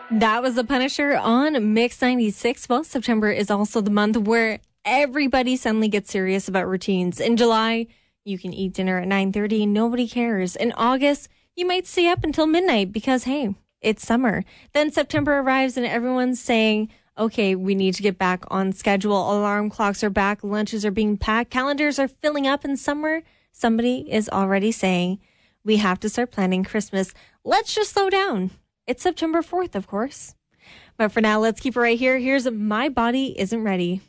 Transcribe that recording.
That was The Punisher on Mix 96. Well, September is also the month where everybody suddenly gets serious about routines. In July, you can eat dinner at 9:30 and nobody cares. In August, you might stay up until midnight because, hey, it's summer. Then September arrives and everyone's saying, okay, we need to get back on schedule. Alarm clocks are back. Lunches are being packed. Calendars are filling up in summer. Somebody is already saying, we have to start planning Christmas. Let's just slow down. It's September 4th, of course. But for now, let's keep it right here. Here's My Body Isn't Ready.